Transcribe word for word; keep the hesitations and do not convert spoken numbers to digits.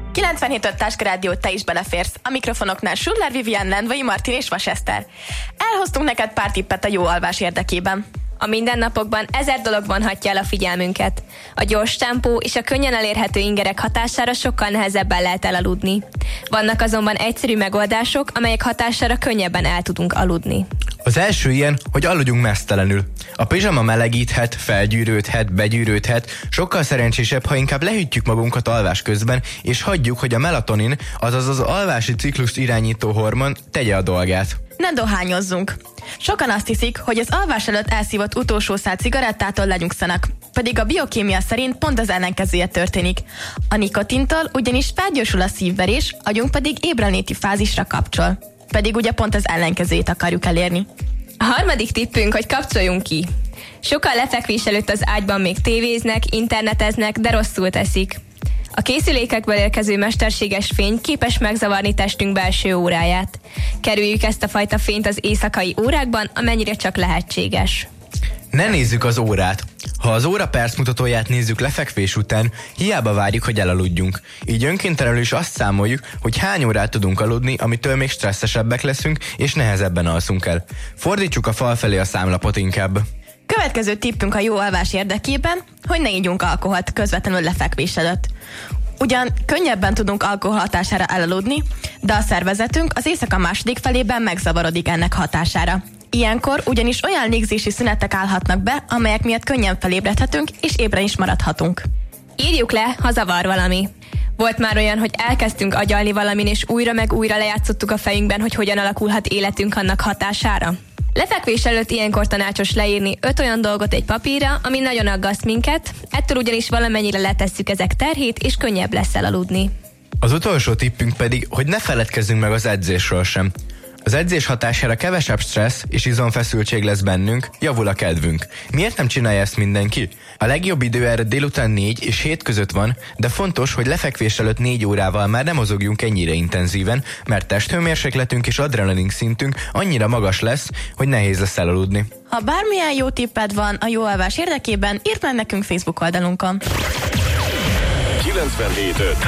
kilencvenhét öt Táska Rádió, te is beleférsz. A mikrofonoknál Schuller Vivian, Lendvai Martin és Vas Eszter. Elhoztunk neked pár tippet a jó alvás érdekében. A mindennapokban ezer dolog vonhatja el a figyelmünket. A gyors tempó és a könnyen elérhető ingerek hatására sokkal nehezebben lehet elaludni. Vannak azonban egyszerű megoldások, amelyek hatására könnyebben el tudunk aludni. Az első ilyen, hogy aludjunk meztelenül. A pizsama melegíthet, felgyűrődhet, begyűrődhet, sokkal szerencsésebb, ha inkább lehűtjük magunkat alvás közben, és hagyjuk, hogy a melatonin, azaz az alvási ciklust irányító hormon tegye a dolgát. Ne dohányozzunk! Sokan azt hiszik, hogy az alvás előtt elszívott utolsó szál cigarettától lenyugszanak, pedig a biokémia szerint pont az ellenkezője történik. A nikotintól ugyanis felgyorsul a szívverés, agyunk pedig ébrenléti fázisra kapcsol. Pedig ugye pont az ellenkezőjét akarjuk elérni. A harmadik tippünk, hogy kapcsoljunk ki. Sokan lefekvés előtt az ágyban még tévéznek, interneteznek, de rosszul teszik. A készülékekből érkező mesterséges fény képes megzavarni testünk belső óráját. Kerüljük ezt a fajta fényt az éjszakai órákban, amennyire csak lehetséges. Ne nézzük az órát. Ha az óra percmutatóját nézzük lefekvés után, hiába várjuk, hogy elaludjunk. Így önkéntelenül is azt számoljuk, hogy hány órát tudunk aludni, amitől még stresszesebbek leszünk, és nehezebben alszunk el. Fordítsuk a fal felé a számlapot inkább. Következő tippünk a jó alvás érdekében, hogy ne ígyunk alkoholt közvetlenül lefekvés előtt. Ugyan könnyebben tudunk alkohol hatására elaludni, de a szervezetünk az éjszaka második felében megzavarodik ennek hatására. Ilyenkor ugyanis olyan légzési szünetek állhatnak be, amelyek miatt könnyen felébredhetünk és ébren is maradhatunk. Írjuk le, ha zavar valami. Volt már olyan, hogy elkezdtünk agyalni valamin, és újra meg újra lejátszottuk a fejünkben, hogy hogyan alakulhat életünk annak hatására? Lefekvés előtt ilyenkor tanácsos leírni öt olyan dolgot egy papírra, ami nagyon aggaszt minket, ettől ugyanis valamennyire letesszük ezek terhét, és könnyebb lesz elaludni. Az utolsó tippünk pedig, hogy ne feledkezzünk meg az edzésről sem. Az edzés hatására kevesebb stressz és izomfeszültség lesz bennünk, javul a kedvünk. Miért nem csinálja ezt mindenki? A legjobb idő erre délután négy és hét között van, de fontos, hogy lefekvés előtt négy órával már nem mozogjunk ennyire intenzíven, mert testhőmérsékletünk és adrenalin szintünk annyira magas lesz, hogy nehéz lesz elaludni. Ha bármilyen jó tipped van a jó alvás érdekében, írd meg nekünk Facebook oldalunkon. kilencvenhét öt